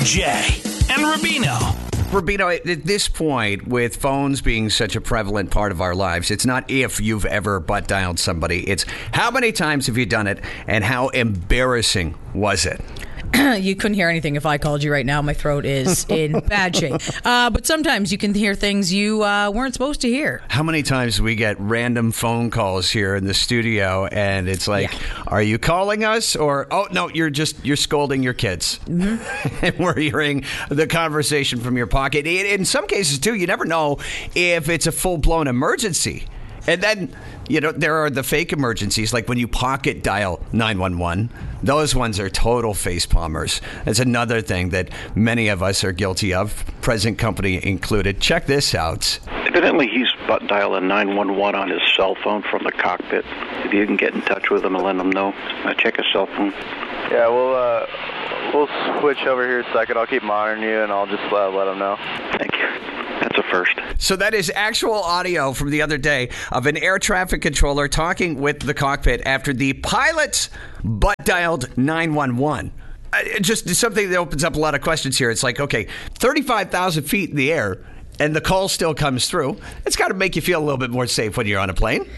Jay and Rubino. Rubino, at this point, with phones being such a prevalent part of our lives, it's not if you've ever butt dialed somebody. It's how many times have you done it, and how embarrassing was it? You couldn't hear anything if I called you right now. My throat is in bad shape. But sometimes you can hear things you weren't supposed to hear. How many times we get random phone calls here in the studio, and it's like, Are you calling us? Or, oh, no, you're scolding your kids. Mm-hmm. And we're hearing the conversation from your pocket. In some cases, too, you never know if it's a full-blown emergency. And then, there are the fake emergencies, like when you pocket dial 911. Those ones are total face palmers. That's another thing that many of us are guilty of, present company included. Check this out. Evidently, he's butt dialing 911 on his cell phone from the cockpit. If you can get in touch with him and let him know, check his cell phone. Yeah, we'll switch over here a second. I'll keep monitoring you, and I'll just let him know. Thank you. That's a first. So that is actual audio from the other day of an air traffic controller talking with the cockpit after the pilot butt dialed 911. Just something that opens up a lot of questions here. It's like, okay, 35,000 feet in the air, and the call still comes through. It's got to make you feel a little bit more safe when you're on a plane.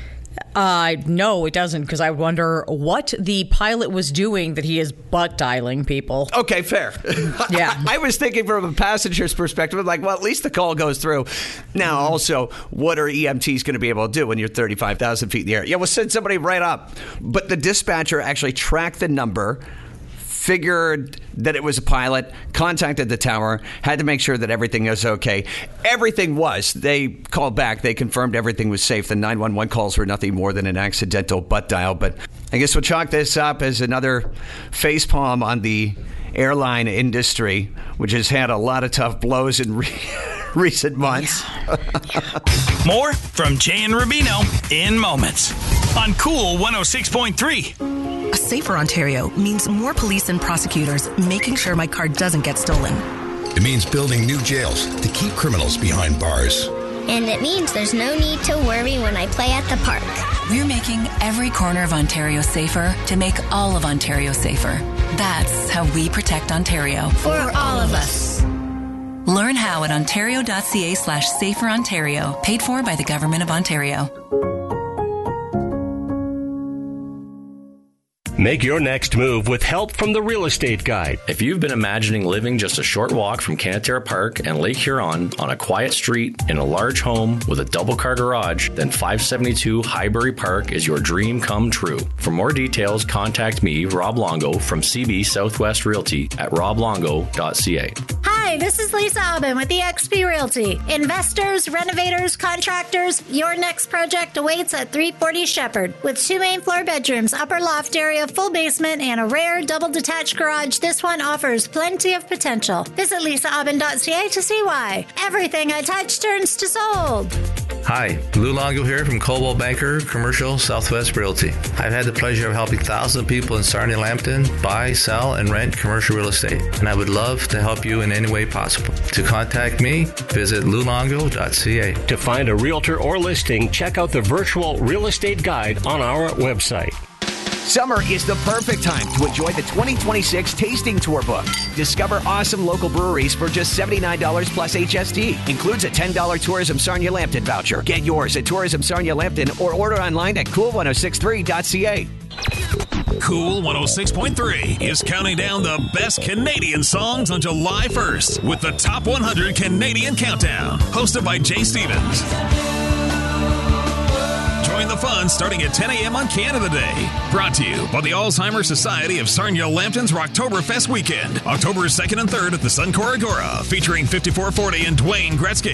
No, it doesn't, because I wonder what the pilot was doing that he is butt dialing people. Okay, fair. Yeah. I was thinking from a passenger's perspective, like, well, at least the call goes through. Now, also, what are EMTs going to be able to do when you're 35,000 feet in the air? Yeah, we'll send somebody right up. But the dispatcher actually tracked the number, figured that it was a pilot, contacted the tower, had to make sure that everything was okay. Everything was. They called back. They confirmed everything was safe. The 911 calls were nothing more than an accidental butt dial. But I guess we'll chalk this up as another facepalm on the airline industry, which has had a lot of tough blows in recent months. More from Jay and Rubino in moments on Cool 106.3. A safer Ontario means more police and prosecutors making sure my car doesn't get stolen. It means building new jails to keep criminals behind bars. And it means there's no need to worry when I play at the park. We're making every corner of Ontario safer to make all of Ontario safer. That's how we protect Ontario. For all of us. Learn how at ontario.ca/saferontario. Paid for by the Government of Ontario. Make your next move with help from the Real Estate Guide. If you've been imagining living just a short walk from Canaterra Park and Lake Huron on a quiet street in a large home with a double-car garage, then 572 Highbury Park is your dream come true. For more details, contact me, Rob Longo, from CB Southwest Realty at roblongo.ca. Hi, this is Lisa Aubin with eXp Realty. Investors, renovators, contractors, your next project awaits at 340 Shepherd. With 2 main floor bedrooms, upper loft area, full basement, and a rare double detached garage, this one offers plenty of potential. Visit lisaaubin.ca to see why. Everything I touch turns to sold. Hi, Lou Longo here from Coldwell Banker Commercial Southwest Realty. I've had the pleasure of helping thousands of people in Sarnia, Lambton buy, sell, and rent commercial real estate, and I would love to help you in any way possible. To contact me, visit loulongo.ca. To find a realtor or listing, check out the virtual real estate guide on our website. Summer is the perfect time to enjoy the 2026 Tasting Tour book. Discover awesome local breweries for just $79 plus HST. Includes a $10 Tourism Sarnia Lambton voucher. Get yours at Tourism Sarnia Lambton or order online at cool1063.ca. Cool 106.3 is counting down the best Canadian songs on July 1st with the Top 100 Canadian Countdown, hosted by Jay Stevens. Join the fun starting at 10 a.m. on Canada Day. Brought to you by the Alzheimer's Society of Sarnia Lambton's Rocktoberfest weekend, October 2nd and 3rd at the Suncor Agora, featuring 5440 and Dwayne Gretzky.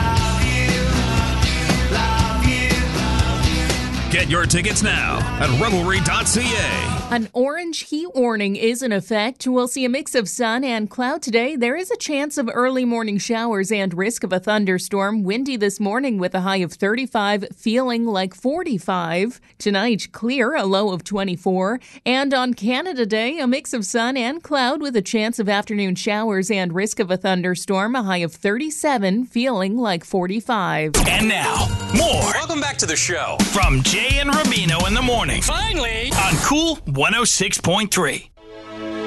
Get your tickets now at Revelry.ca. An orange heat warning is in effect. We'll see a mix of sun and cloud today. There is a chance of early morning showers and risk of a thunderstorm. Windy this morning with a high of 35, feeling like 45. Tonight, clear, a low of 24. And on Canada Day, a mix of sun and cloud with a chance of afternoon showers and risk of a thunderstorm. A high of 37, feeling like 45. And now, more. Welcome back to the show. From Jay and Rubino in the morning. Finally! On Cool 106.3.